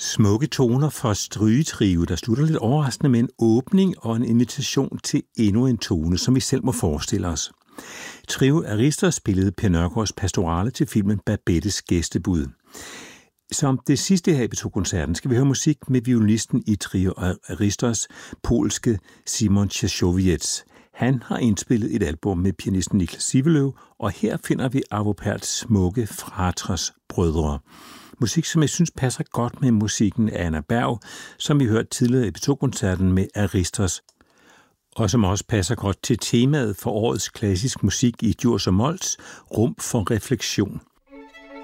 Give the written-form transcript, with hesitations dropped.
Smukke toner fra Strygetrio, der slutter lidt overraskende med en åbning og en invitation til endnu en tone, som vi selv må forestille os. Trio Aristos spillede Per Nørgaards pastorale til filmen Babettes gæstebud. Som det sidste her i P2-koncerten skal vi høre musik med violinisten i Trio Aristos, polske Simon Czeszowiec. Han har indspillet et album med pianisten Niklas Sivelöv, og her finder vi Arvo Pärts smukke Fraters brødre. Musik, som jeg synes passer godt med musikken af Anna Berg, som vi hørte tidligere i P2-koncerten med Aristos, og som også passer godt til temaet for årets klassisk musik i Djurs og Mols, rum for refleksion.